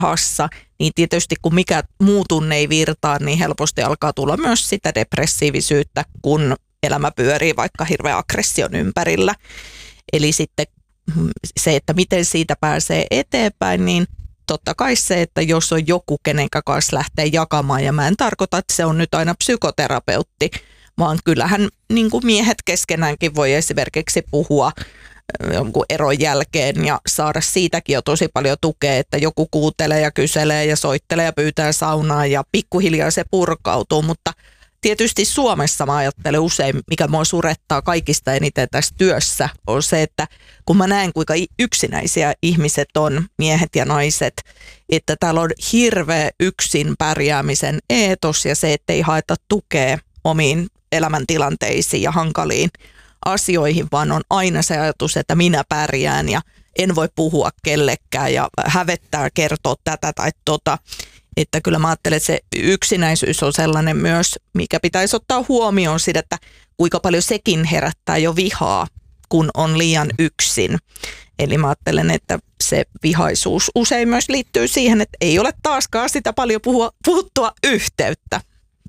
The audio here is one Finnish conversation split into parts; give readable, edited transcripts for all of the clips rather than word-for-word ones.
vihassa, niin tietysti kun mikä muu tunne ei virtaa, niin helposti alkaa tulla myös sitä depressiivisyyttä, kun elämä pyörii vaikka hirveän aggression ympärillä. Eli sitten se, että miten siitä pääsee eteenpäin, niin totta kai se, että jos on joku, kenen kanssa lähtee jakamaan, ja mä en tarkoita, että se on nyt aina psykoterapeutti, vaan kyllähän niin kuin miehet keskenäänkin voi esimerkiksi puhua jonkun eron jälkeen ja saada siitäkin jo tosi paljon tukea, että joku kuuntelee ja kyselee ja soittelee ja pyytää saunaa ja pikkuhiljaa se purkautuu, mutta tietysti Suomessa mä ajattelen usein, mikä mua surettaa kaikista eniten tässä työssä, on se, että kun mä näen kuinka yksinäisiä ihmiset on, miehet ja naiset, että täällä on hirveä yksin pärjäämisen eetos ja se, että ei haeta tukea omiin elämäntilanteisiin ja hankaliin asioihin, vaan on aina se ajatus, että minä pärjään ja en voi puhua kellekään ja hävettää kertoa tätä tai tota. Että kyllä mä ajattelen, että se yksinäisyys on sellainen myös, mikä pitäisi ottaa huomioon siitä, että kuinka paljon sekin herättää jo vihaa, kun on liian yksin. Eli mä ajattelen, että se vihaisuus usein myös liittyy siihen, että ei ole taaskaan sitä paljon puhuttua yhteyttä.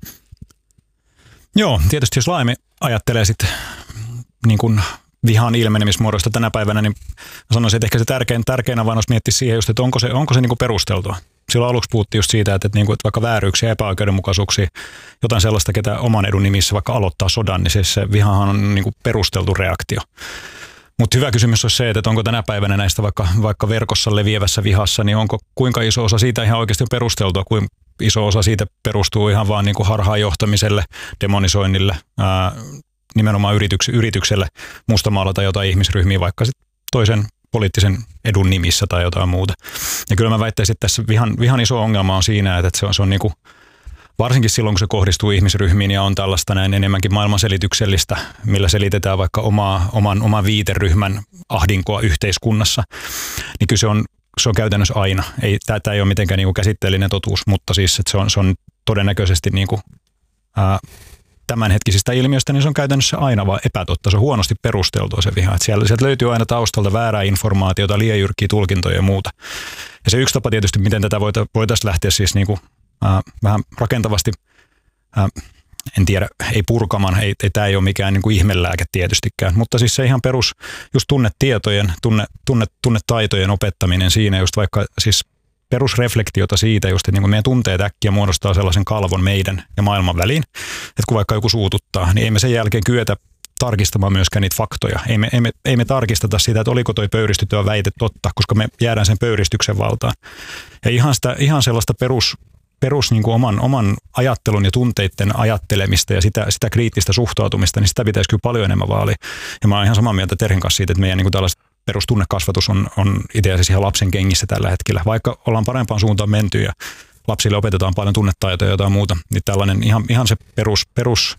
Joo, tietysti jos laajemmin ajattelee sitten niin kuin vihan ilmenemismuodosta tänä päivänä, niin sanoisin, että ehkä se tärkein avain olisi miettiä siihen just, että onko se niin kuin perusteltua. Silloin aluksi puhuttiin just siitä, että vaikka vääryyksiä, epäoikeudenmukaisuuksia, jotain sellaista, ketä oman edun nimissä vaikka aloittaa sodan, niin se vihahan on niin kuin perusteltu reaktio. Mutta hyvä kysymys on se, että onko tänä päivänä näistä vaikka verkossa leviävässä vihassa, niin onko kuinka iso osa siitä ihan oikeasti perusteltua, kuin iso osa siitä perustuu ihan vaan niin kuin harhaanjohtamiselle, demonisoinnille, nimenomaan yritykselle mustamaalata jotain ihmisryhmiä vaikka sitten toisen poliittisen edun nimissä tai jotain muuta. Ja kyllä mä väittäisin, että tässä vihan iso ongelma on siinä, että se on niin kuin, varsinkin silloin, kun se kohdistuu ihmisryhmiin ja on tällaista näin enemmänkin maailmanselityksellistä, millä selitetään vaikka oman viiteryhmän ahdinkoa yhteiskunnassa, niin kyllä se on käytännössä aina. Tämä ei ole mitenkään niin kuin käsitteellinen totuus, mutta siis että se on todennäköisesti niin kuin, tämänhetkisistä ilmiöistä, niin se on käytännössä aina vaan epätotta. Se on huonosti perusteltua se viha. Sieltä löytyy aina taustalta väärää informaatiota, liian jyrkkiä tulkintoja ja muuta. Ja se yksi tapa tietysti, miten tätä voitaisiin lähteä siis niin kuin, vähän rakentavasti, en tiedä, ei purkamaan, tämä ei ole mikään niin kuin ihmelääke tietystikään, mutta siis se ihan perus just tunnetaitojen opettaminen siinä just vaikka siis perusreflektiota siitä just, että niin kuin meidän tunteet äkkiä muodostaa sellaisen kalvon meidän ja maailman väliin, että kun vaikka joku suututtaa, niin ei me sen jälkeen kyetä tarkistamaan myöskään niitä faktoja. Ei me tarkisteta sitä, että oliko toi pöyristyttävä väite totta, koska me jäädään sen pöyristyksen valtaan. Ja ihan sellaista perus niin kuin oman ajattelun ja tunteiden ajattelemista ja sitä kriittistä suhtautumista, niin sitä pitäisi kyllä paljon enemmän vaalia. Ja mä oon ihan samaa mieltä Terhin kanssa siitä, että meidän niin kuin tällaista perustunnekasvatus on itse asiassa ihan lapsen kengissä tällä hetkellä. Vaikka ollaan parempaan suuntaan menty ja lapsille opetetaan paljon tunnetaitoja ja jotain muuta, niin tällainen ihan se perus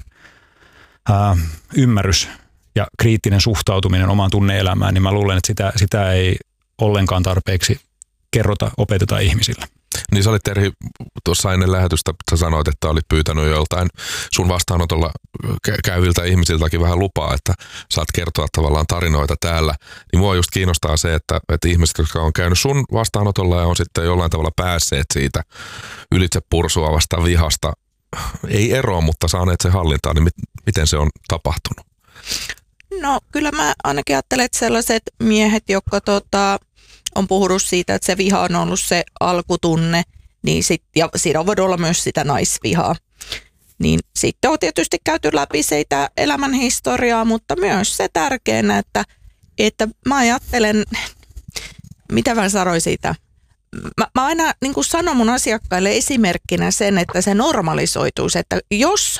ymmärrys ja kriittinen suhtautuminen omaan tunne-elämään, niin mä luulen, että sitä ei ollenkaan tarpeeksi opeteta ihmisille. Niin sä olit, Terhi, tuossa ennen lähetystä, sä sanoit, että olit pyytänyt joltain sun vastaanotolla käyviltä ihmisiltäkin vähän lupaa, että saat kertoa tavallaan tarinoita täällä. Niin mua just kiinnostaa se, että ihmiset, jotka on käynyt sun vastaanotolla ja on sitten jollain tavalla päässeet siitä ylitse pursuavasta vihasta, ei eroon, mutta saaneet sen hallintaan, niin miten se on tapahtunut? No kyllä mä ainakin ajattelen, että sellaiset miehet, jotka on puhunut siitä, että se viha on ollut se alkutunne, niin ja siinä voi olla myös sitä naisvihaa. Niin sitten on tietysti käyty läpi sitä elämänhistoriaa, mutta myös se tärkeänä, että mä ajattelen, mitä mä sanoin siitä. Mä aina niin kuin sanon mun asiakkaille esimerkkinä sen, että se normalisoituisi, että jos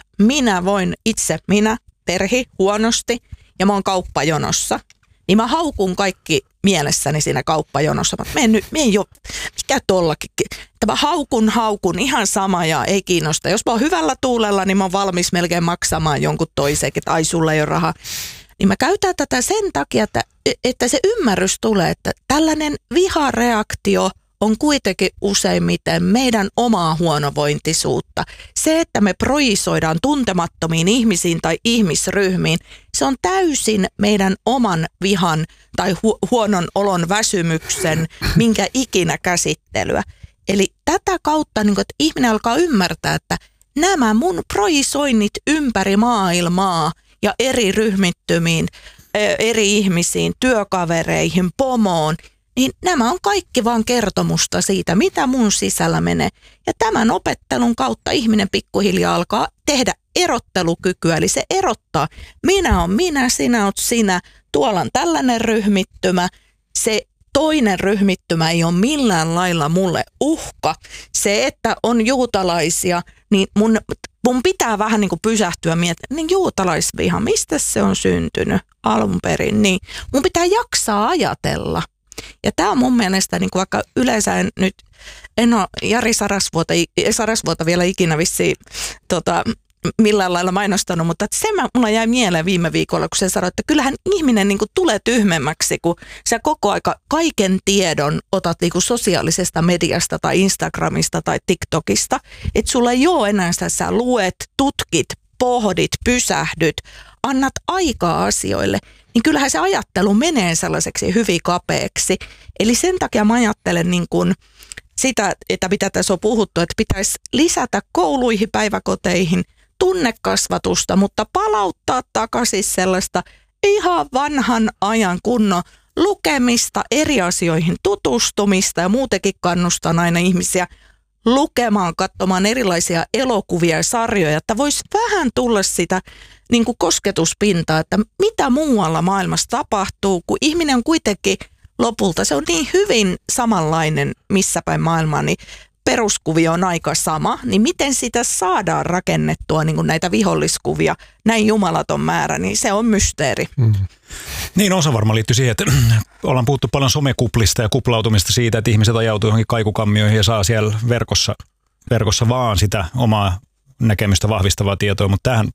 minä, Terhi, huonosti ja mä oon kauppajonossa, niin mä haukun kaikki mielessäni siinä kauppajonossa. Mä en jo, mikä tollakin. Että mä haukun ihan sama ja ei kiinnosta. Jos mä oon hyvällä tuulella, niin mä oon valmis melkein maksamaan jonkun toisekin, että ai sulla ei ole rahaa. Niin mä käytän tätä sen takia, että se ymmärrys tulee, että tällainen vihareaktio on kuitenkin useimmiten meidän omaa huonovointisuutta. Se, että me projisoidaan tuntemattomiin ihmisiin tai ihmisryhmiin, se on täysin meidän oman vihan tai huonon olon väsymyksen, minkä ikinä käsittelyä. Eli tätä kautta, niin kuin, että ihminen alkaa ymmärtää, että nämä mun projisoinnit ympäri maailmaa ja eri ryhmittymiin, eri ihmisiin, työkavereihin, pomoon, niin nämä on kaikki vaan kertomusta siitä, mitä mun sisällä menee. Ja tämän opettelun kautta ihminen pikkuhiljaa alkaa tehdä erottelukykyä, eli se erottaa, minä on minä, sinä oot sinä, tuolla on tällainen ryhmittymä, se toinen ryhmittymä ei ole millään lailla mulle uhka. Se, että on juutalaisia, niin mun pitää vähän niin kuin pysähtyä miettimään, niin juutalaisviha, mistä se on syntynyt alun perin, niin mun pitää jaksaa ajatella. Ja tämä on mun mielestä, niin kuin vaikka yleensä en ole Jari Sarasvuota vielä ikinä vissiin millään lailla mainostanut, mutta se mulla jäi mieleen viime viikolla, kun se sanoi, että kyllähän ihminen niin kuin tulee tyhmemmäksi, kun sä koko aika kaiken tiedon otat niin kuin sosiaalisesta mediasta tai Instagramista tai TikTokista, että sulla ei ole enää sitä, sä luet, tutkit, pohdit, pysähdyt, annat aikaa asioille, niin kyllähän se ajattelu menee sellaiseksi hyvin kapeaksi. Eli sen takia mä ajattelen niin kuin sitä, että mitä tässä on puhuttu, että pitäisi lisätä kouluihin, päiväkoteihin tunnekasvatusta, mutta palauttaa takaisin sellaista ihan vanhan ajan kunnon lukemista, eri asioihin tutustumista ja muutenkin kannustan aina ihmisiä lukemaan, katsomaan erilaisia elokuvia ja sarjoja, että voisi vähän tulla sitä niin kuin kosketuspintaa, että mitä muualla maailmassa tapahtuu, kun ihminen on kuitenkin lopulta, se on niin hyvin samanlainen missä päin maailmaa, niin peruskuvio on aika sama, niin miten sitä saadaan rakennettua niin kuin näitä viholliskuvia, näin jumalaton määrä, niin se on mysteeri. Niin osa varmaan liittyy siihen, että ollaan puhuttu paljon somekuplista ja kuplautumista siitä, että ihmiset ajautuu johonkin kaikukammioihin ja saa siellä verkossa vaan sitä omaa näkemystä vahvistavaa tietoa, mutta tämähän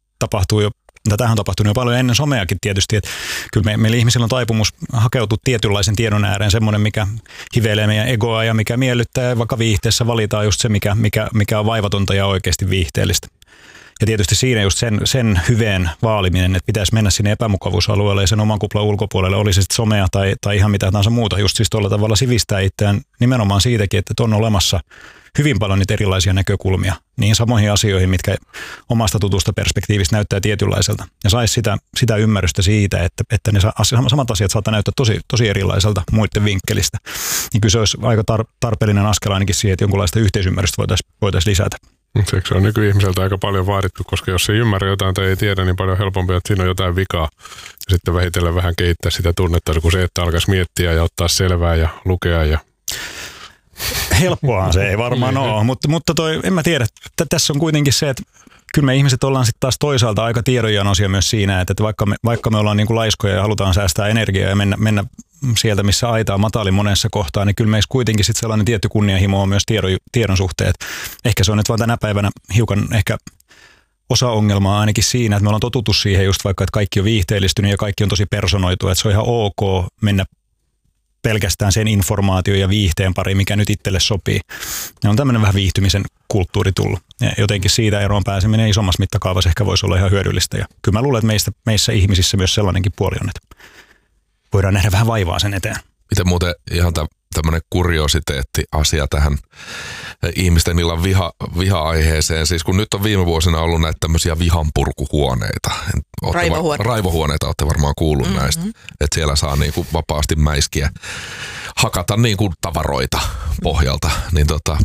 on tapahtunut jo paljon ennen someakin tietysti, että kyllä meillä ihmisillä on taipumus hakeutua tietynlaisen tiedon ääreen, semmoinen, mikä hiveilee meidän egoa ja mikä miellyttää, ja vaikka viihteessä valitaan just se, mikä on vaivatonta ja oikeasti viihteellistä. Ja tietysti siinä just sen hyveen vaaliminen, että pitäisi mennä sinne epämukavuusalueelle ja sen oman kuplan ulkopuolelle, oli se sitten somea tai ihan mitä tahansa muuta, just siis tuolla tavalla sivistää itseään nimenomaan siitäkin, että on olemassa hyvin paljon niitä erilaisia näkökulmia niihin samoihin asioihin, mitkä omasta tutusta perspektiivistä näyttää tietynlaiselta. Ja saisi sitä ymmärrystä siitä, että ne samat asiat saattaa näyttää tosi erilaiselta muiden vinkkelistä. Niin kyllä se olisi aika tarpeellinen askel ainakin siihen, että jonkunlaista yhteisymmärrystä voitaisiin lisätä. Se on nykyihmiseltä aika paljon vaadittu, koska jos ei ymmärrä jotain tai ei tiedä, niin paljon helpompi, että siinä on jotain vikaa. Ja sitten vähitellen vähän kehittää sitä tunnetta, kun se, että alkaisi miettiä ja ottaa selvää ja lukea. Ja helppoahan se ei varmaan ole, mutta en mä tiedä. Tässä on kuitenkin se, että kyllä me ihmiset ollaan sitten taas toisaalta aika tiedonjanoisia myös siinä, että vaikka me ollaan niin kuin laiskoja ja halutaan säästää energiaa ja mennä sieltä, missä aita on matalin monessa kohtaa, niin kyllä meissä kuitenkin sitten sellainen tietty kunnianhimo on myös tiedon suhteen. Ehkä se on nyt vaan tänä päivänä hiukan ehkä osa ongelmaa ainakin siinä, että me ollaan totuttu siihen just vaikka, että kaikki on viihteellistynyt ja kaikki on tosi personoitu, että se on ihan ok mennä pelkästään sen informaation ja viihteen pari, mikä nyt itselle sopii. Ja on tämmöinen vähän viihtymisen kulttuuri tullut. Ja jotenkin siitä eroon pääseminen isommassa mittakaavassa ehkä voisi olla ihan hyödyllistä. Ja kyllä mä luulen, että meissä ihmisissä myös sellainenkin puoli on, että voidaan nähdä vähän vaivaa sen eteen. Miten muuten ihan tämmöinen kuriositeetti-asia tähän ihmisten illan viha-aiheeseen. Siis kun nyt on viime vuosina ollut näitä tämmöisiä vihanpurkuhuoneita. Raivohuoneita olette varmaan kuullut näistä. Että siellä saa niinku vapaasti mäiskiä, hakata niinku tavaroita pohjalta. Niin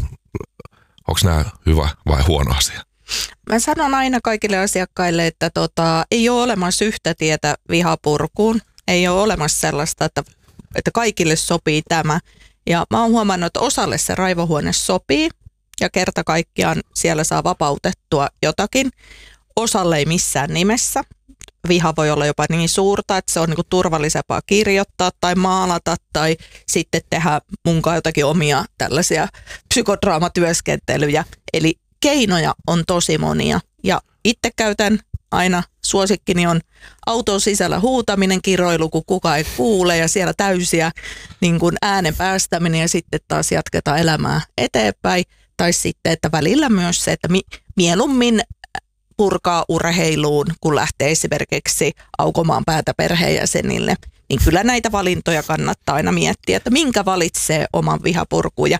onko nämä hyvä vai huono asia? Mä sanon aina kaikille asiakkaille, että ei ole olemassa yhtä tietä vihapurkuun. Ei ole olemassa sellaista, että kaikille sopii tämä. Ja mä oon huomannut, että osalle se raivohuone sopii ja kerta kaikkiaan siellä saa vapautettua jotakin. Osalle ei missään nimessä. Viha voi olla jopa niin suurta, että se on niinku turvallisempaa kirjoittaa tai maalata tai sitten tehdä munkaan jotakin omia tällaisia psykodraamatyöskentelyjä. Eli keinoja on tosi monia ja itse käytän aina suosikkini on auton sisällä huutaminen, kiroilu, kun kukaan ei kuule ja siellä täysiä niin kuin äänen päästäminen ja sitten taas jatketaan elämää eteenpäin. Tai sitten, että välillä myös se, että mieluummin purkaa urheiluun, kun lähtee esimerkiksi aukomaan päätä perheenjäsenille. Niin kyllä näitä valintoja kannattaa aina miettiä, että minkä valitsee oman vihapurkuun. Ja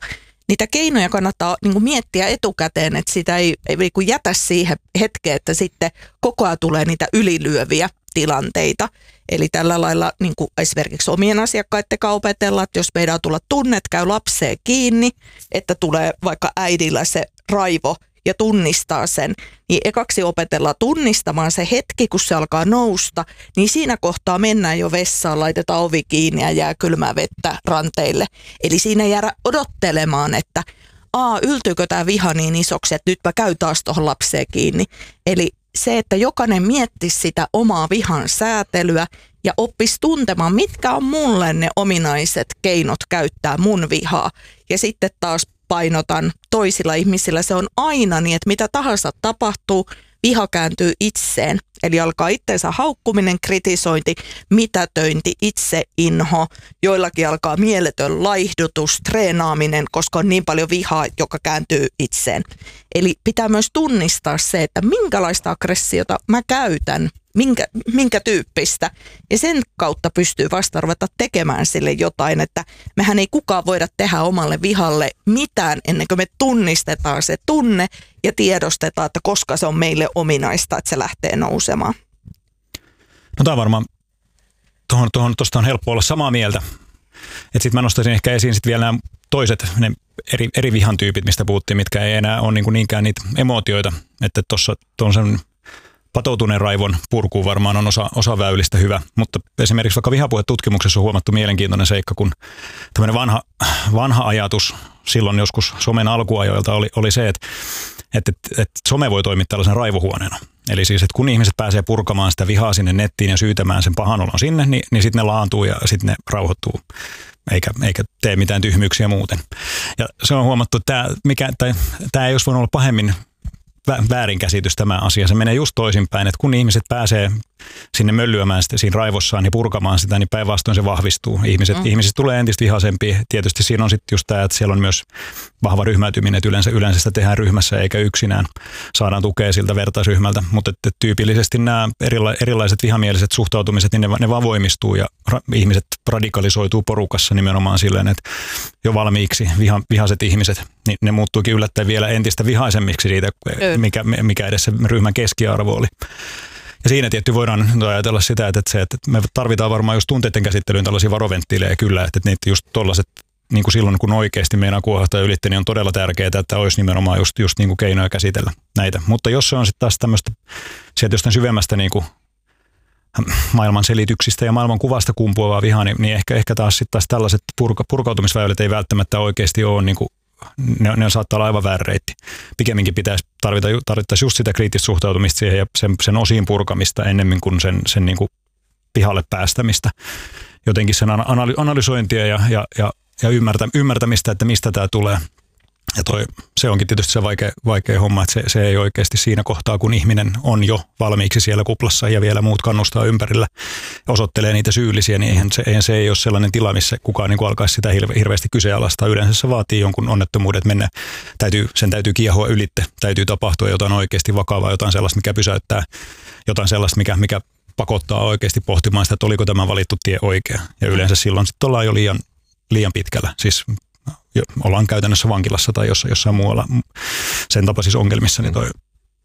niitä keinoja kannattaa niin kuin miettiä etukäteen, että sitä ei jätä siihen hetkeen, että sitten koko ajan tulee niitä ylilyöviä tilanteita. Eli tällä lailla niin kuin esimerkiksi omien asiakkaiden opetella, että jos meidän tulla tunne, että käy lapseen kiinni, että tulee vaikka äidillä se raivo ja tunnistaa sen, niin ekaksi opetellaan tunnistamaan se hetki, kun se alkaa nousta, niin siinä kohtaa mennään jo vessaan, laitetaan ovi kiinni ja jää kylmää vettä ranteille. Eli siinä jäädä odottelemaan, että yltyykö tämä viha niin isoksi, että nytpä käy taas tuohon lapseen kiinni. Eli se, että jokainen miettisi sitä omaa vihan säätelyä ja oppisi tuntemaan, mitkä on mulle ne ominaiset keinot käyttää mun vihaa. Ja sitten taas painotan toisilla ihmisillä, se on aina niin, että mitä tahansa tapahtuu, viha kääntyy itseen. Eli alkaa itseensä haukkuminen, kritisointi, mitätöinti, itseinho, joillakin alkaa mieletön laihdutus, treenaaminen, koska on niin paljon vihaa, joka kääntyy itseen. Eli pitää myös tunnistaa se, että minkälaista aggressiota mä käytän, minkä tyyppistä. Ja sen kautta pystyy vasta ruveta tekemään sille jotain, että mehän ei kukaan voida tehdä omalle vihalle mitään ennen kuin me tunnistetaan se tunne ja tiedostetaan, että koska se on meille ominaista, että se lähtee nousemaan. No tämä on varmaan, tuosta on helppo olla samaa mieltä. Sitten mä nostaisin ehkä esiin sit vielä nämä toiset, ne eri vihan tyypit, mistä puhuttiin, mitkä ei enää ole niinkään niitä emootioita. Että tuossa sen patoutuneen raivon purkuun varmaan on osa väylistä hyvä, mutta esimerkiksi vaikka vihapuhetutkimuksessa on huomattu mielenkiintoinen seikka, kun tämmöinen vanha ajatus silloin joskus somen alkuajoilta oli se, että some voi toimia tällaisen raivohuoneena. Eli siis, että kun ihmiset pääsee purkamaan sitä vihaa sinne nettiin ja syytämään sen pahan olon sinne, niin sitten ne laantuu ja sitten ne rauhoittuu, eikä tee mitään tyhmyyksiä muuten. Ja se on huomattu, että tämä ei olisi voinut olla pahemmin väärinkäsitys tämä asia. Se menee just toisinpäin, että kun ihmiset pääsee sinne möllyämään sitä siinä raivossaan ja purkamaan sitä, niin päinvastoin se vahvistuu. Ihmiset tulee entistä vihaisempia. Tietysti siinä on sitten just tämä, että siellä on myös vahva ryhmäytyminen, että yleensä sitä tehdään ryhmässä eikä yksinään. Saadaan tukea siltä vertaisryhmältä, mutta tyypillisesti nämä erilaiset vihamieliset suhtautumiset, niin ne vaan voimistuu ja ihmiset radikalisoituu porukassa nimenomaan silleen, että jo valmiiksi vihaiset ihmiset, niin ne muuttuukin yllättäen vielä entistä vihaisemmiksi siitä, mikä edes se ryhmän keskiarvo oli. Ja siinä tietty voidaan ajatella sitä, että me tarvitaan varmaan just tunteiden käsittelyyn tällaisia varoventtiilejä kyllä, että niitä just tollaiset, niin kuin silloin kun oikeasti meinaa kuohahtaa ylitte, niin on todella tärkeää, että olisi nimenomaan just niin kuin keinoja käsitellä näitä. Mutta jos se on sitten taas tämmöistä sieltä jostain syvemmästä niin kuin maailman selityksistä ja maailman kuvasta kumpuavaa vihaa, niin ehkä taas sitten taas tällaiset purkautumisväylät ei välttämättä oikeasti ole niin kuin ne saattaa olla aivan väärä reitti. Pikemminkin tarvittaisiin just sitä kriittistä suhtautumista siihen ja sen osiin purkamista ennemmin kuin sen niin kuin pihalle päästämistä. Jotenkin sen analysointia ja ymmärtämistä, että mistä tämä tulee. Ja se onkin tietysti se vaikea homma, että se ei oikeasti siinä kohtaa, kun ihminen on jo valmiiksi siellä kuplassa ja vielä muut kannustaa ympärillä, osoittelee niitä syyllisiä, niin eihän se ei ole sellainen tila, missä kukaan niin kuin alkaisi sitä hirveästi kyseenalaistaa. Yleensä se vaatii jonkun onnettomuuden, että sen täytyy kiehua ylitte, täytyy tapahtua jotain oikeasti vakavaa, jotain sellaista, mikä pysäyttää, jotain sellaista, mikä pakottaa oikeasti pohtimaan sitä, että oliko tämä valittu tie oikea. Ja yleensä silloin sitten ollaan jo liian pitkällä, siis ollaan käytännössä vankilassa tai jossain muualla sen tapaisissa ongelmissa, niin toi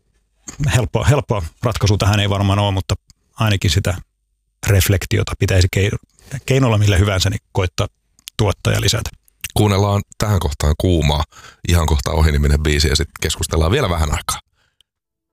helppoa ratkaisu tähän ei varmaan ole, mutta ainakin sitä reflektiota pitäisi keinolla millä hyvänsä niin koittaa tuottaa ja lisätä. Kuunnellaan tähän kohtaan Kuumaa, ihan kohta ohi-niminen biisi ja sitten keskustellaan vielä vähän aikaa.